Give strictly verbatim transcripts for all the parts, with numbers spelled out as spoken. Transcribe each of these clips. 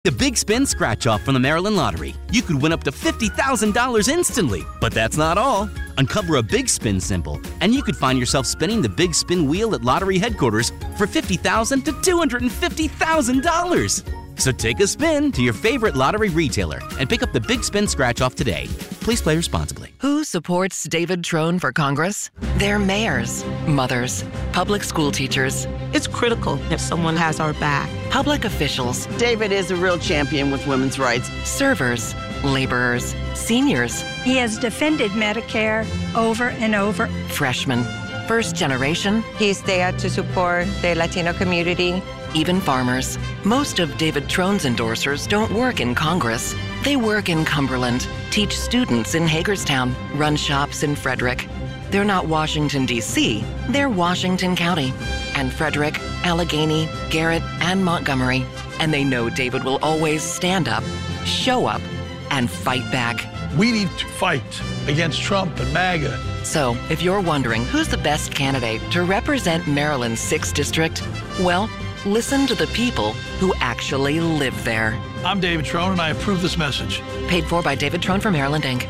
The Big Spin Scratch-Off from the Maryland Lottery. You could win up to fifty thousand dollars instantly. But that's not all. Uncover a Big Spin symbol, and you could find yourself spinning the Big Spin wheel at lottery headquarters for fifty thousand dollars to two hundred fifty thousand dollars. So take a spin to your favorite lottery retailer and pick up the Big Spin Scratch-Off today. Please play responsibly. Who supports David Trone for Congress? They're mayors, mothers, public school teachers. It's critical if someone has our back. Public officials. David is a real champion with women's rights. Servers, laborers, seniors. He has defended Medicare over and over. Freshmen, first generation. He's there to support the Latino community. Even farmers. Most of David Trone's endorsers don't work in Congress. They work in Cumberland, teach students in Hagerstown, run shops in Frederick. They're not Washington, D C, they're Washington County. And Frederick, Allegheny, Garrett, and Montgomery. And they know David will always stand up, show up, and fight back. We need to fight against Trump and MAGA. So, if you're wondering who's the best candidate to represent Maryland's sixth District, well, listen to the people who actually live there. I'm David Trone, and I approve this message. Paid for by David Trone for Maryland, Incorporated.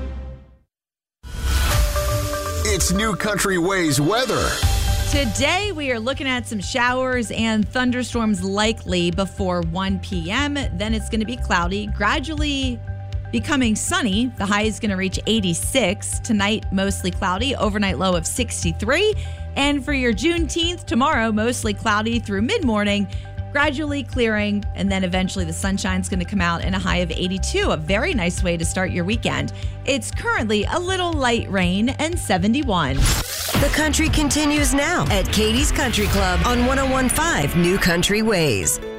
It's New Country Ways weather. Today, we are looking at some showers and thunderstorms likely before one p.m. Then it's going to be cloudy, gradually becoming sunny. The high is going to reach eighty-six. Tonight, mostly cloudy, overnight low of sixty-three. And for your Juneteenth, tomorrow, mostly cloudy through mid-morning, gradually clearing, and then eventually the sunshine's going to come out in a high of eighty-two. A very nice way to start your weekend. It's currently a little light rain and seventy-one. The country continues now at Katie's Country Club on one oh one point five New Country Ways.